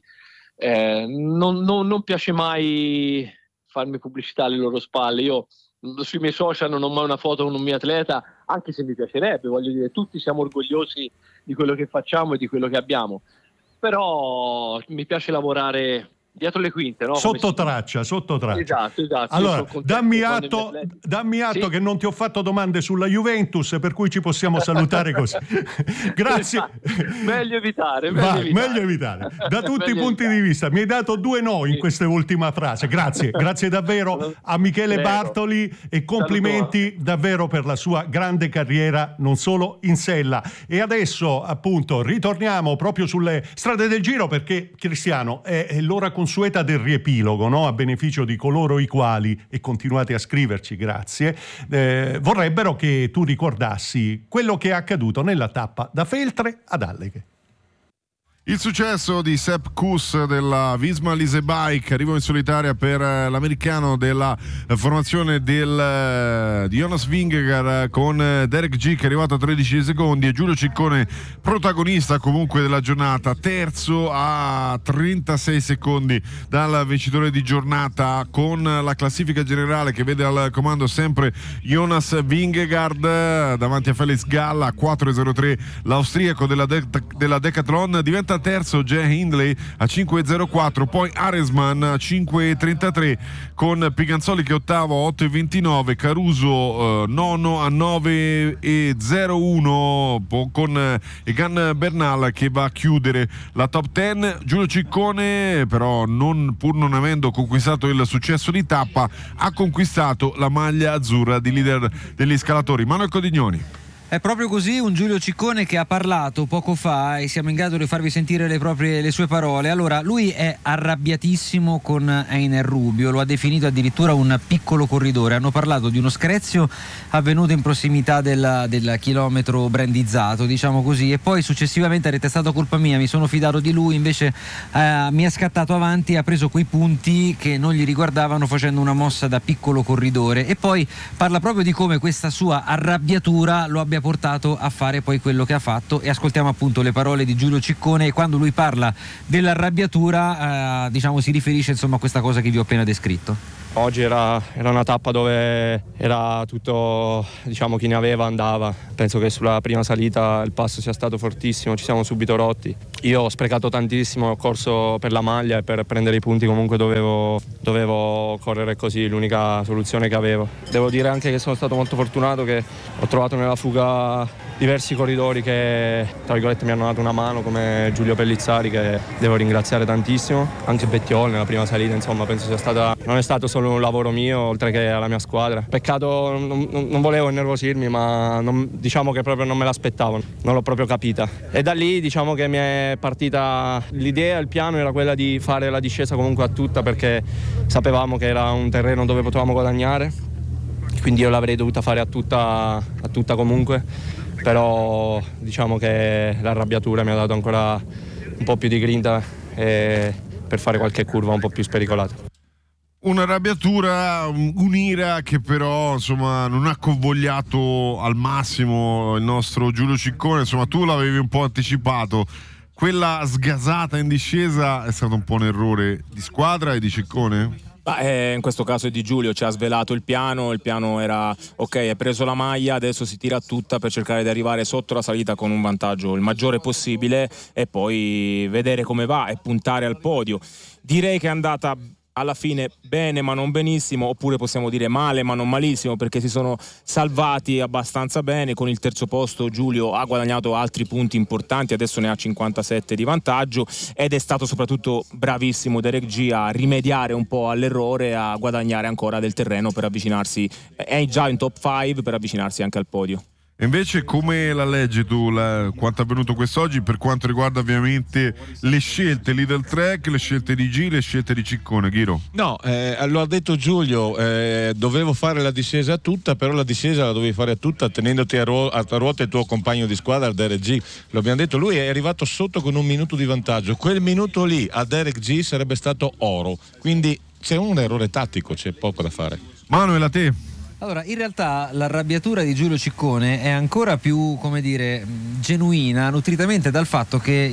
Non piace mai farmi pubblicità alle loro spalle. Io sui miei social non ho mai una foto con un mio atleta, anche se mi piacerebbe, voglio dire, tutti siamo orgogliosi di quello che facciamo e di quello che abbiamo. Però mi piace lavorare dietro le quinte, no? Sotto traccia. Esatto. Allora, dammi atto che non ti ho fatto domande sulla Juventus, per cui ci possiamo salutare così. Grazie. Meglio evitare. Da tutti i punti di vista. Mi hai dato 2 no in questa ultima frase. Grazie davvero a Michele Bartoli e complimenti davvero per la sua grande carriera, non solo in sella. E adesso, appunto, ritorniamo proprio sulle strade del Giro, perché, Cristiano, è l'ora consueta del riepilogo, no? A beneficio di coloro i quali, e continuate a scriverci, grazie, vorrebbero che tu ricordassi quello che è accaduto nella tappa da Feltre ad Alleghe. Il successo di Sepp Kuss della Visma Lease Bike, arrivo in solitaria per l'americano della formazione di Jonas Vingegaard, con Derek G che è arrivato a 13 secondi e Giulio Ciccone, protagonista comunque della giornata, terzo a 36 secondi dal vincitore di giornata, con la classifica generale che vede al comando sempre Jonas Vingegaard davanti a Felix Gall a 4,03, l'austriaco della Decathlon. Diventa terzo Jay Hindley a 5,04, poi Aresman a 5,33, con Piganzoli che è ottavo a 8,29, Caruso nono a 9,01, con Egan Bernal che va a chiudere la top 10. Giulio Ciccone però, pur non avendo conquistato il successo di tappa, ha conquistato la maglia azzurra di leader degli scalatori. Manuel Codignoni. È proprio così, un Giulio Ciccone che ha parlato poco fa e siamo in grado di farvi sentire le sue parole. Allora, lui è arrabbiatissimo con Einer Rubio, lo ha definito addirittura un piccolo corridore. Hanno parlato di uno screzio avvenuto in prossimità del chilometro brandizzato, diciamo così, e poi successivamente ha detto: è stata colpa mia, mi sono fidato di lui, invece mi è scattato avanti e ha preso quei punti che non gli riguardavano facendo una mossa da piccolo corridore. E poi parla proprio di come questa sua arrabbiatura lo abbia portato a fare poi quello che ha fatto, e ascoltiamo appunto le parole di Giulio Ciccone. E quando lui parla dell'arrabbiatura diciamo si riferisce insomma a questa cosa che vi ho appena descritto. Oggi era una tappa dove era tutto, diciamo, chi ne aveva andava. Penso che sulla prima salita il passo sia stato fortissimo, ci siamo subito rotti. Io ho sprecato tantissimo, ho corso per la maglia e per prendere i punti comunque dovevo correre così, l'unica soluzione che avevo. Devo dire anche che sono stato molto fortunato, che ho trovato nella fuga diversi corridori che tra virgolette mi hanno dato una mano, come Giulio Pellizzari, che devo ringraziare tantissimo, anche Bettiol nella prima salita. Insomma, penso sia stata, non è stato solo un lavoro mio oltre che alla mia squadra. Peccato, non volevo innervosirmi, ma diciamo che proprio non me l'aspettavo, non l'ho proprio capita, e da lì diciamo che mi è partita l'idea, il piano era quella di fare la discesa comunque a tutta, perché sapevamo che era un terreno dove potevamo guadagnare, quindi io l'avrei dovuta fare a tutta comunque. Però diciamo che l'arrabbiatura mi ha dato ancora un po' più di grinta per fare qualche curva un po' più spericolata. Un'arrabbiatura, un'ira che però insomma non ha convogliato al massimo il nostro Giulio Ciccone. Insomma, tu l'avevi un po' anticipato, quella sgasata in discesa è stato un po' un errore di squadra e di Ciccone? In questo caso è di Giulio, ci ha svelato il piano era ok, hai preso la maglia, adesso si tira tutta per cercare di arrivare sotto la salita con un vantaggio il maggiore possibile e poi vedere come va e puntare al podio. Direi che è andata alla fine bene ma non benissimo, oppure possiamo dire male ma non malissimo, perché si sono salvati abbastanza bene. Con il terzo posto Giulio ha guadagnato altri punti importanti, adesso ne ha 57 di vantaggio, ed è stato soprattutto bravissimo Derek G a rimediare un po' all'errore, a guadagnare ancora del terreno per avvicinarsi, è già in top 5 per avvicinarsi anche al podio. E invece come la leggi tu quanto è avvenuto quest'oggi per quanto riguarda ovviamente le scelte Lidl Trek, le scelte di G, le scelte di Ciccone, Ghiro? No, lo ha detto Giulio, dovevo fare la discesa a tutta, però la discesa la dovevi fare a tutta tenendoti a ruota il tuo compagno di squadra, Derek G. Lo abbiamo detto, lui è arrivato sotto con un minuto di vantaggio, quel minuto lì a Derek G sarebbe stato oro, quindi c'è un errore tattico, c'è poco da fare. Manuel, a te? Allora, in realtà l'arrabbiatura di Giulio Ciccone è ancora più, come dire, genuina, nutritamente dal fatto che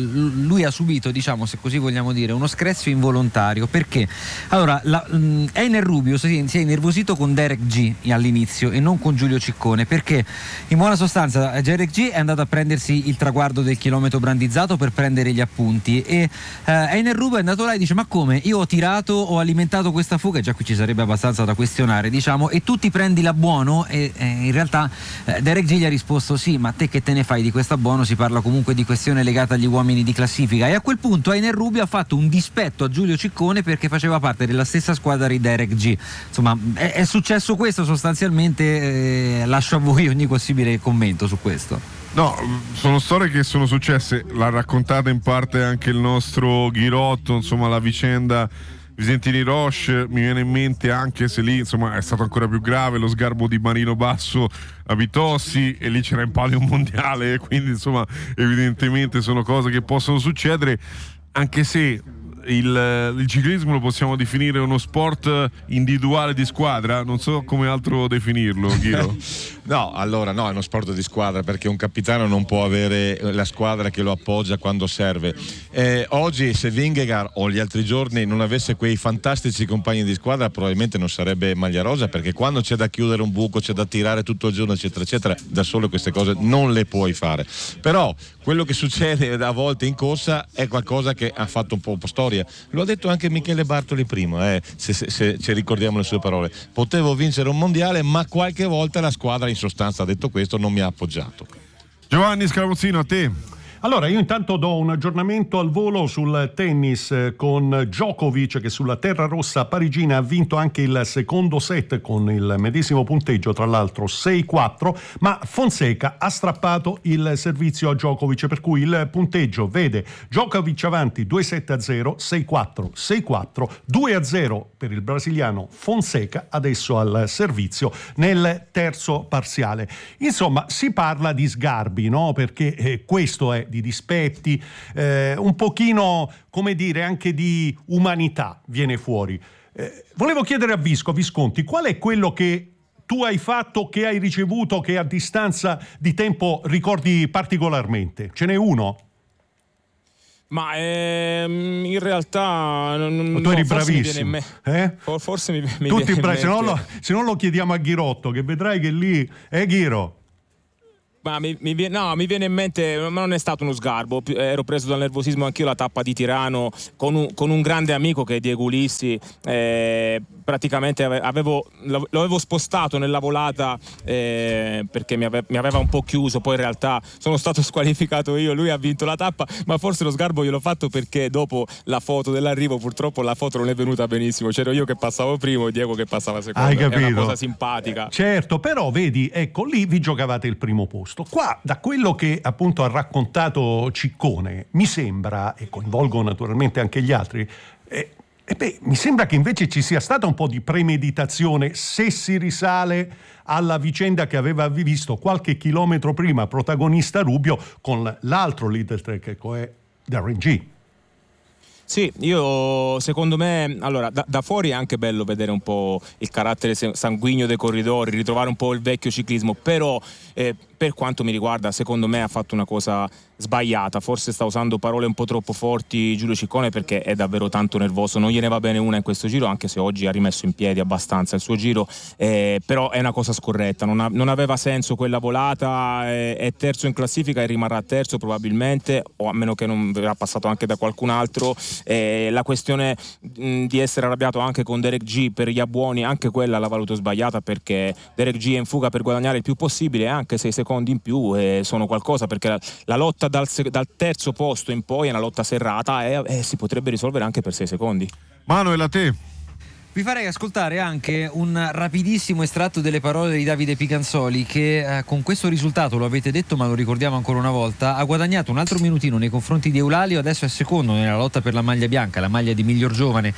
lui ha subito, diciamo, se così vogliamo dire, uno screzio involontario. Perché? Allora, Einer Rubio si è innervosito con Derek G all'inizio e non con Giulio Ciccone, perché in buona sostanza Derek G è andato a prendersi il traguardo del chilometro brandizzato per prendere gli appunti, e Einer Rubio è andato là e dice: ma come? Io ho tirato, ho alimentato questa fuga, e già qui ci sarebbe abbastanza da questionare, diciamo, e tu ti prendi l'abbuono. E in realtà Derek G gli ha risposto: sì, ma te che te ne fai di questo abbuono? Si parla comunque di questione legata agli uomini di classifica. E a quel punto Einer Rubio ha fatto un dispetto a Giulio Ciccone perché faceva parte della stessa squadra di Derek G. Insomma, è successo questo sostanzialmente, lascio a voi ogni possibile commento su questo. No, sono storie che sono successe, l'ha raccontata in parte anche il nostro Ghirotto, insomma la vicenda Visentini Roche mi viene in mente, anche se lì insomma è stato ancora più grave lo sgarbo di Marino Basso a Vitossi, e lì c'era in palio un mondiale, quindi insomma evidentemente sono cose che possono succedere, anche se il ciclismo lo possiamo definire uno sport individuale di squadra, non so come altro definirlo, Ghiro. No, allora no, è uno sport di squadra, perché un capitano non può avere la squadra che lo appoggia quando serve. Oggi se Vingegaard o gli altri giorni non avesse quei fantastici compagni di squadra, probabilmente non sarebbe maglia rosa, perché quando c'è da chiudere un buco, c'è da tirare tutto il giorno, eccetera eccetera, da solo queste cose non le puoi fare. Però quello che succede a volte in corsa è qualcosa che ha fatto un po' storia. Lo ha detto anche Michele Bartoli prima, se ci ricordiamo le sue parole: potevo vincere un mondiale, ma qualche volta la squadra in sostanza ha detto questo, non mi ha appoggiato. Giovanni Scaramuzzino, a te. Allora, io intanto do un aggiornamento al volo sul tennis con Djokovic, che sulla terra rossa parigina ha vinto anche il secondo set con il medesimo punteggio, tra l'altro 6-4, ma Fonseca ha strappato il servizio a Djokovic, per cui il punteggio vede Djokovic avanti 2-7-0, 6-4, 6-4, 2-0 per il brasiliano Fonseca, adesso al servizio nel terzo parziale. Insomma, si parla di sgarbi, no? Perché questo è di dispetti, un pochino, come dire, anche di umanità viene fuori. Volevo chiedere a Visconti, qual è quello che tu hai fatto, che hai ricevuto, che a distanza di tempo ricordi particolarmente? Ce n'è uno? Ma in realtà tu eri bravissimo, forse mi tutti viene bravi, in mente. se non lo chiediamo a Ghirotto, che vedrai che lì è Ghiro. Ma mi viene in mente, ma non è stato uno sgarbo, ero preso dal nervosismo anch'io, la tappa di Tirano con un grande amico che è Diego Ulissi, praticamente lo avevo spostato nella volata perché mi aveva un po' chiuso, poi in realtà sono stato squalificato io, lui ha vinto la tappa, ma forse lo sgarbo gliel'ho fatto perché dopo la foto dell'arrivo purtroppo la foto non è venuta benissimo, c'ero io che passavo primo e Diego che passava secondo. Hai capito? È una cosa simpatica. Certo, però vedi, ecco, lì vi giocavate il primo posto. Qua, da quello che appunto ha raccontato Ciccone, mi sembra, e coinvolgo naturalmente anche gli altri, mi sembra che invece ci sia stata un po' di premeditazione, se si risale alla vicenda che aveva visto qualche chilometro prima protagonista Rubio con l'altro leader track, che è Darren G. Sì, secondo me, allora, da fuori è anche bello vedere un po' il carattere sanguigno dei corridori, ritrovare un po' il vecchio ciclismo, però per quanto mi riguarda, secondo me ha fatto una cosa sbagliata, forse sta usando parole un po' troppo forti Giulio Ciccone, perché è davvero tanto nervoso, non gliene va bene una in questo giro, anche se oggi ha rimesso in piedi abbastanza il suo giro, però è una cosa scorretta, non aveva senso quella volata, è terzo in classifica e rimarrà terzo probabilmente, o a meno che non verrà passato anche da qualcun altro. La questione di essere arrabbiato anche con Derek G per gli abbuoni, anche quella la valuto sbagliata, perché Derek G è in fuga per guadagnare il più possibile, anche 6 secondi in più sono qualcosa, perché la lotta dal terzo posto in poi è una lotta serrata e si potrebbe risolvere anche per 6 secondi. Manuel, a te. Vi farei ascoltare anche un rapidissimo estratto delle parole di Davide Picanzoli, che con questo risultato, lo avete detto ma lo ricordiamo ancora una volta, ha guadagnato un altro minutino nei confronti di Eulalio, adesso è secondo nella lotta per la maglia bianca, la maglia di miglior giovane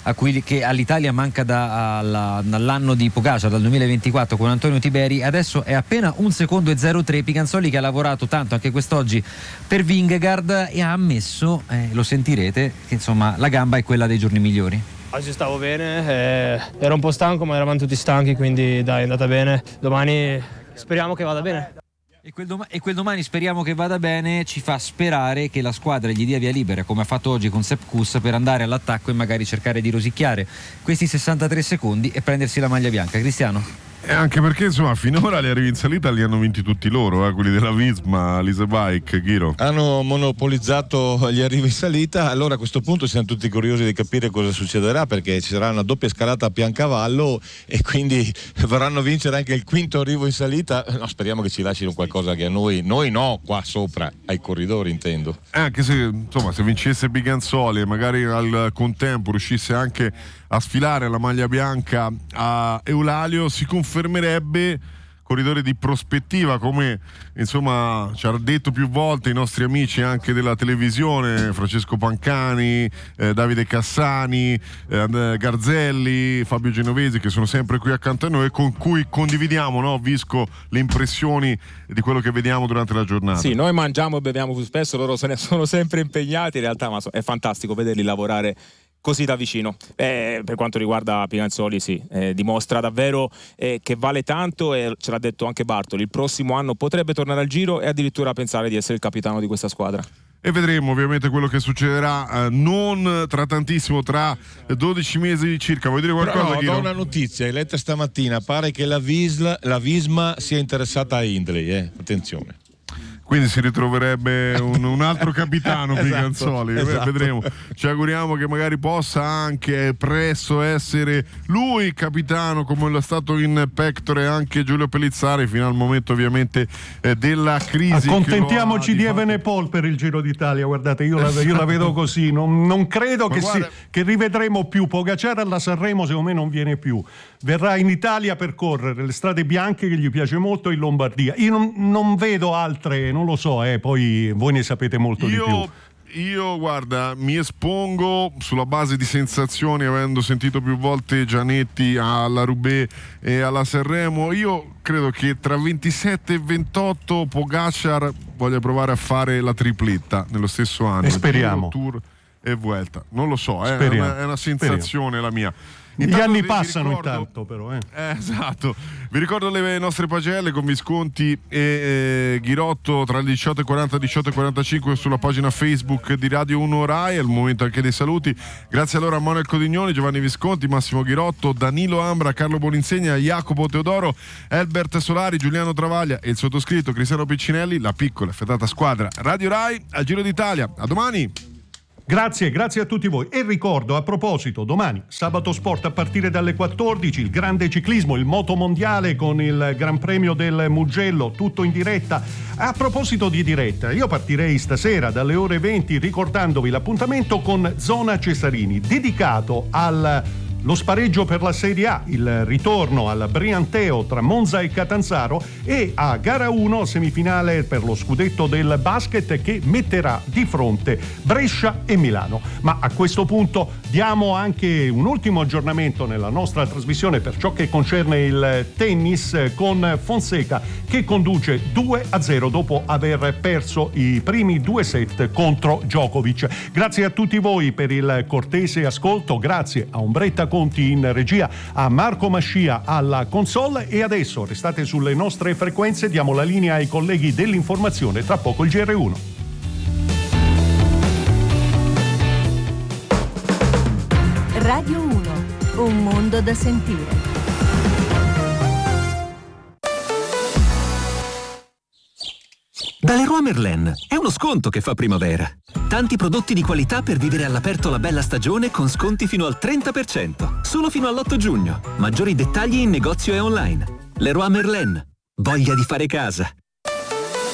che all'Italia manca dall'anno di Pogacar, dal 2024 con Antonio Tiberi, adesso è appena 1 secondo e 0,3. Picanzoli che ha lavorato tanto anche quest'oggi per Vingegaard e ha ammesso, lo sentirete, che insomma la gamba è quella dei giorni migliori. Oggi stavo bene, ero un po' stanco ma eravamo tutti stanchi, quindi dai, è andata bene. Domani speriamo che vada bene. E quel domani speriamo che vada bene ci fa sperare che la squadra gli dia via libera, come ha fatto oggi con Sepp Kuss, per andare all'attacco e magari cercare di rosicchiare questi 63 secondi e prendersi la maglia bianca. Cristiano? E anche perché insomma finora gli arrivi in salita li hanno vinti tutti loro, quelli della Visma, Lise Bike, Ghiro. Hanno monopolizzato gli arrivi in salita, allora a questo punto siamo tutti curiosi di capire cosa succederà, perché ci sarà una doppia scalata a Piancavallo e quindi vorranno vincere anche il quinto arrivo in salita. No, speriamo che ci lasciano qualcosa che a noi no, qua sopra, ai corridori intendo. Anche se insomma se vincesse Picanzoli e magari al contempo riuscisse anche a sfilare la maglia bianca a Eulalio, si confermerebbe corridore di prospettiva, come insomma ci ha detto più volte i nostri amici anche della televisione, Francesco Pancani, Davide Cassani, Garzelli, Fabio Genovesi, che sono sempre qui accanto a noi e con cui condividiamo, no, Visco, le impressioni di quello che vediamo durante la giornata. Sì, noi mangiamo e beviamo più spesso, loro se ne sono sempre impegnati in realtà, ma è fantastico vederli lavorare così da vicino. Per quanto riguarda Picanzoli, sì, dimostra davvero che vale tanto, e ce l'ha detto anche Bartoli, il prossimo anno potrebbe tornare al Giro e addirittura pensare di essere il capitano di questa squadra. E vedremo ovviamente quello che succederà non tra tantissimo, tra 12 mesi circa. Vuoi dire qualcosa? Però, do una notizia, hai letto stamattina, pare che la Visma sia interessata a Hindley, attenzione. quindi si ritroverebbe un altro capitano Picanzoli. Esatto. Vedremo, ci auguriamo che magari possa anche presto essere lui capitano, come lo è stato in pectore anche Giulio Pellizzari, fino al momento ovviamente della crisi. Accontentiamoci di Evenepoel per il Giro d'Italia, guardate, io la vedo così, non credo che rivedremo più Pogacar alla Sanremo, secondo me non viene più, verrà in Italia per correre le strade bianche che gli piace molto, in Lombardia. Io non vedo altre, non lo so, poi voi ne sapete molto di più. Io guarda, mi espongo sulla base di sensazioni, avendo sentito più volte Gianetti alla Roubaix e alla Sanremo. Io credo che tra 27 e 28 Pogacar voglia provare a fare la tripletta nello stesso anno. E speriamo. Tour e Vuelta. Non lo so, è una sensazione la mia. Gli anni passano intanto però. Esatto. Vi ricordo le nostre pagelle con Visconti e Ghirotto tra le 18:40 e 18:45 sulla pagina Facebook di Radio 1 Rai. È il momento anche dei saluti. Grazie allora a Manuel Codignoni, Giovanni Visconti, Massimo Ghirotto, Danilo Ambra, Carlo Bolinsegna, Jacopo Teodoro, Elbert Solari, Giuliano Travaglia e il sottoscritto Cristiano Piccinelli, la piccola e fedata squadra Radio Rai al Giro d'Italia. A domani. Grazie a tutti voi. E ricordo, a proposito, domani Sabato Sport a partire dalle 14, il grande ciclismo, il moto mondiale con il Gran Premio del Mugello, tutto in diretta. A proposito di diretta, io partirei stasera dalle ore 20 ricordandovi l'appuntamento con Zona Cesarini, dedicato lo spareggio per la Serie A, il ritorno al Brianteo tra Monza e Catanzaro, e a gara 1 semifinale per lo scudetto del basket che metterà di fronte Brescia e Milano. Ma a questo punto diamo anche un ultimo aggiornamento nella nostra trasmissione per ciò che concerne il tennis, con Fonseca che conduce 2-0 dopo aver perso i primi 2 set contro Djokovic. Grazie a tutti voi per il cortese ascolto, grazie a Ombretta Conti in regia, a Marco Mascia alla console, e adesso restate sulle nostre frequenze, diamo la linea ai colleghi dell'informazione, tra poco il GR1. Radio 1, un mondo da sentire. Da Leroy Merlin è uno sconto che fa primavera. Tanti prodotti di qualità per vivere all'aperto la bella stagione con sconti fino al 30%. Solo fino all'8 giugno. Maggiori dettagli in negozio e online. Leroy Merlin. Voglia di fare casa.